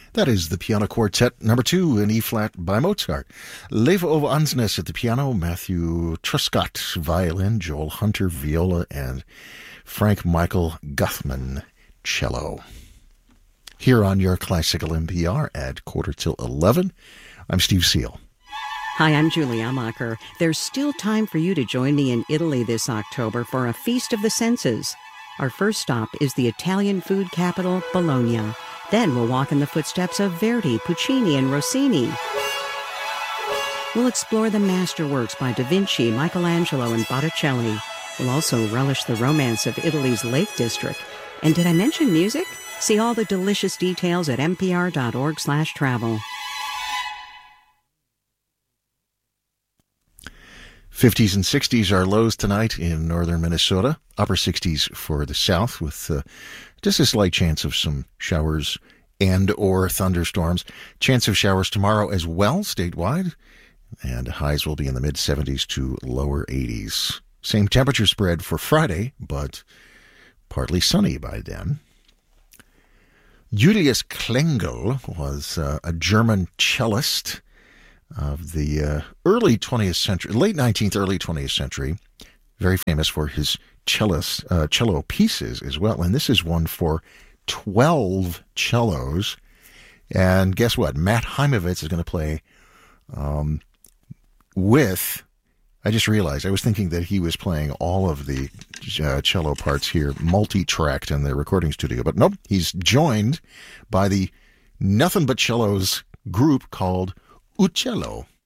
That is the Piano Quartet number 2 in E-flat by Mozart. Leve Ove Ansnes at the piano, Matthew Truscott violin, Joel Hunter viola, and Frank Michael Guthman cello. Here on your Classical NPR at 11:15, I'm Steve Seal. Hi, I'm Julie Amacher. There's still time for you to join me in Italy this October for a Feast of the Senses. Our first stop is the Italian food capital, Bologna. Then we'll walk in the footsteps of Verdi, Puccini, and Rossini. We'll explore the masterworks by Da Vinci, Michelangelo, and Botticelli. We'll also relish the romance of Italy's Lake District. And did I mention music? See all the delicious details at npr.org/travel. 50s and 60s are lows tonight in northern Minnesota. Upper 60s for the south with just a slight chance of some showers and or thunderstorms. Chance of showers tomorrow as well statewide. And highs will be in the mid-70s to lower 80s. Same temperature spread for Friday, but partly sunny by then. Julius Klengel was a German cellist of the early 20th century, late 19th, early 20th century. Very famous for his cello pieces as well. And this is one for 12 cellos. And guess what? Matt Heimovitz is going to play with... I just realized, I was thinking that he was playing all of the cello parts here, multi-tracked in the recording studio. But nope, he's joined by the Nothing But Cellos group called Uccello.